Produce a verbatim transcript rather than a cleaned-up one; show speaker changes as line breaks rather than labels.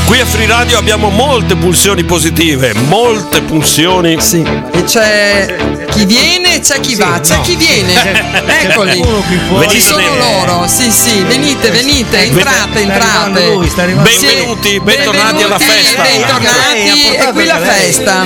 Qui a Free Radio abbiamo molte pulsioni positive, molte pulsioni.
Sì, e c'è chi viene e c'è chi va, c'è
no.
chi viene. Eccoli.
Venite
Ci sono
bene.
loro. Sì, sì, venite, venite, entrate, entrate.
Lui, sta arrivando lui.
Benvenuti,
Sì,
bentornati alla festa.
Bentornati, e qui la festa.